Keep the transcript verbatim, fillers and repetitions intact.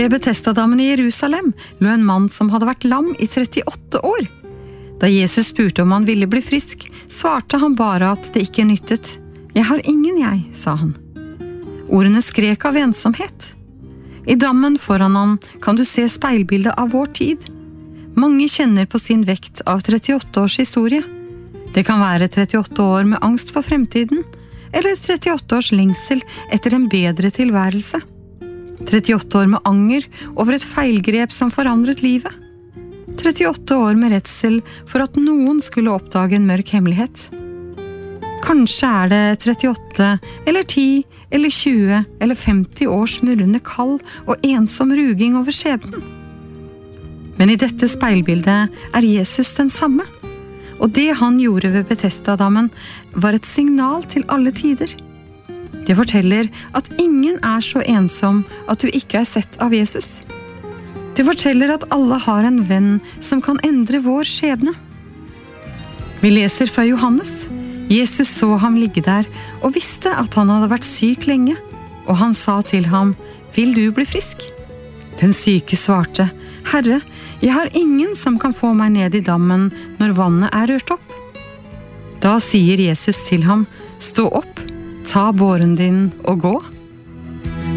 Ved Betesda-dammen i Jerusalem lå en mann som hadde vært lam i trettiåtte år. Da Jesus spurte om han ville bli frisk, svarte han bare at det ikke nyttet. «Jeg har ingen jeg», sa han. Ordene skrek av ensomhet. I dammen foran han kan du se speilbildet av vår tid. Mange kjenner på sin vekt av trettiåtte års historie. Det kan være trettiåtte år med angst for fremtiden, eller trettiåtte års lengsel etter en bedre tilværelse. trettiåtte år med anger over et feilgrep som forandret livet. trettiåtte år med redsel for at noen skulle oppdage en mørk hemmelighet. Kanskje er det trettiåtte, eller ti, eller tjue, eller femti års murrende kall og ensom ruging over skjebnen. Men i dette speilbildet er Jesus den samme, og det han gjorde ved Betesda-dammen var et signal til alle tider. Det forteller at ingen er så ensom at du ikke er sett av Jesus. Det forteller at alle har en venn som kan endre vår skjebne. Vi leser fra Johannes. Jesus så ham ligge der og visste at han hadde vært syk lenge, og han sa til ham, «Vil du bli frisk?» Den syke svarte, «Herre, jeg har ingen som kan få meg ned i dammen når vannet er rørt opp.» Da sier Jesus til ham, «Stå opp, ta båren din og gå.»